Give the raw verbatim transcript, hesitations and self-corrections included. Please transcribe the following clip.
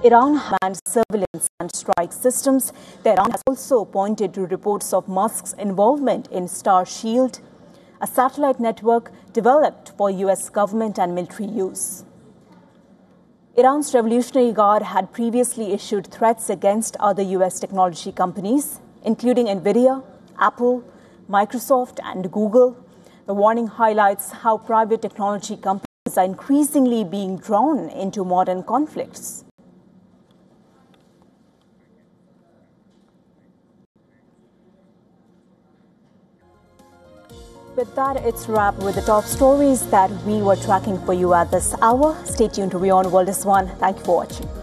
Iran banned surveillance and strike systems. Tehran has also pointed to reports of Musk's involvement in Star Shield, a satellite network developed for U S government and military use. Iran's Revolutionary Guard had previously issued threats against other U S technology companies, including Nvidia, Apple, Microsoft, and Google. The warning highlights how private technology companies are increasingly being drawn into modern conflicts. With that, it's a wrap with the top stories that we were tracking for you at this hour. Stay tuned to Beyond World is One. Thank you for watching.